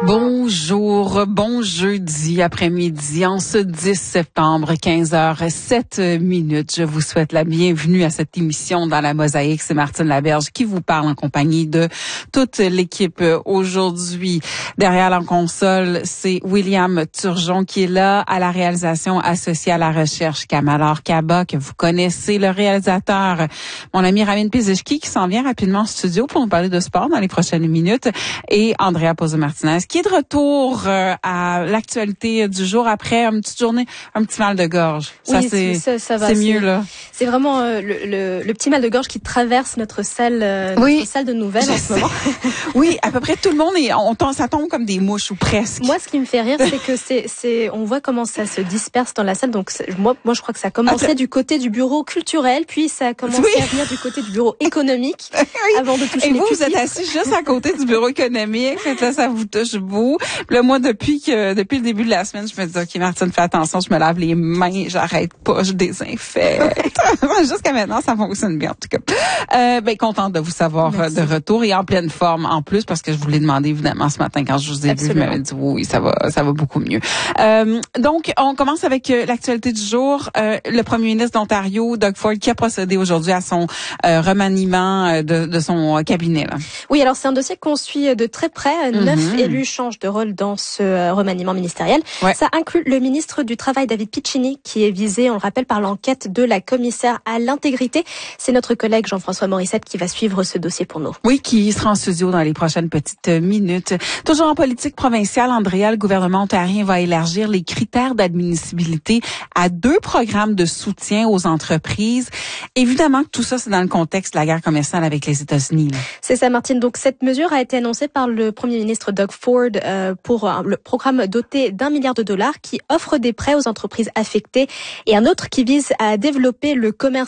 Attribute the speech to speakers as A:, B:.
A: Bonjour, bon jeudi après-midi, en ce 10 septembre, 15h07. Je vous souhaite la bienvenue à cette émission dans la Mosaïque. C'est Martine Laberge qui vous parle en compagnie de toute l'équipe aujourd'hui. Derrière la console, c'est William Turgeon qui est là, à la réalisation associée à la recherche Kamalor Kaba, que vous connaissez, le réalisateur, mon ami Ramin Pizishki qui s'en vient rapidement en studio pour nous parler de sport dans les prochaines minutes, et Andrea Pozzo-Martinez qui est de retour à l'actualité du jour après une petite journée, un petit mal de gorge. Ça,
B: oui, ça va.
A: C'est mieux, là.
B: C'est vraiment le petit mal de gorge qui traverse notre salle de nouvelles en ce moment.
A: Oui, à peu près tout le monde ça tombe comme des mouches ou presque.
B: Moi, ce qui me fait rire, c'est que on voit comment ça se disperse dans la salle. Donc, moi, je crois que ça commençait du côté du bureau culturel, puis ça a commencé à venir du côté du bureau économique, avant de toucher les
A: vous êtes assis juste à côté du bureau économique. Fait que là, ça vous touche vous. Puis là, moi, depuis le début de la semaine, je me dis, OK, Martine, fais attention, je me lave les mains, j'arrête pas, je désinfecte. Jusqu'à maintenant, ça fonctionne bien, en tout cas. Contente de vous savoir de retour et en pleine forme, en plus, parce que je vous l'ai demandé, évidemment, ce matin, quand je vous ai vu, je m'avais dit, oui, ça va beaucoup mieux. Donc, on commence avec l'actualité du jour. Le premier ministre d'Ontario, Doug Ford, qui a procédé aujourd'hui à son remaniement de son cabinet, là.
B: Oui, alors c'est un dossier qu'on suit de très près. 9 élus changent de rôle dans ce remaniement ministériel. Ouais. Ça inclut le ministre du Travail, David Piccini, qui est visé, on le rappelle, par l'enquête de la commissaire à l'intégrité. C'est notre collègue Jean-François Morissette qui va suivre ce dossier pour nous.
A: Oui, qui sera en studio dans les prochaines petites minutes. Toujours en politique provinciale, Andrea, le gouvernement ontarien va élargir les critères d'admissibilité à 2 programmes de soutien aux entreprises. Évidemment que tout ça, c'est dans le contexte de la guerre commerciale avec les États-Unis, là.
B: C'est ça, Martine. Donc, cette mesure a été annoncée par le premier ministre Doug Ford pour le programme doté d'$1 milliard qui offre des prêts aux entreprises affectées et un autre qui vise à développer le commerce